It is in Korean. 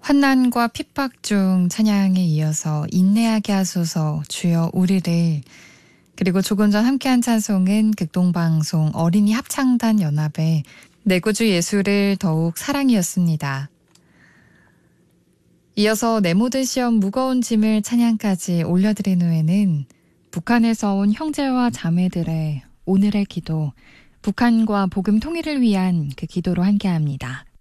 환난과 핍박 중 찬양에 이어서 인내하게 하소서 주여 우리를, 그리고 조금 전 함께한 찬송은 극동방송 어린이 합창단 연합의 내 구주 예수를 더욱 사랑이었습니다. 이어서 내 모든 시험 무거운 짐을 찬양까지 올려드린 후에는 북한에서 온 형제와 자매들의 오늘의 기도, 북한과 복음 통일을 위한 그 기도로 함께합니다.